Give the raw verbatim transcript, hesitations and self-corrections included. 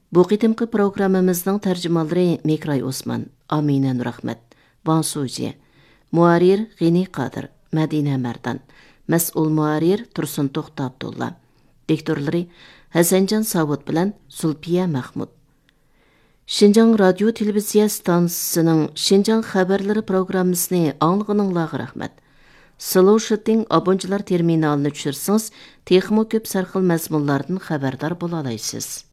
Bu qitimqi programmamizning tarjimonlari Mekray Osman, Amina Nurahmat, Bansuji, Muarir G'ini Qadir, Madina Mardan, Mas'ul Muarir Tursun To'xta Abdulla, diktorlari Hasanjon Savut bilan Zulfiya Mahmud. Şinjan Radio Televiziya stansiyasining Şinjan xabarlari programmasini anglag'ininglarga rahmat. Sloshiting abonchilar terminalini tushirsangiz, texmo ko'p sarxil mazmunlardan xabardor bo'la olasiz.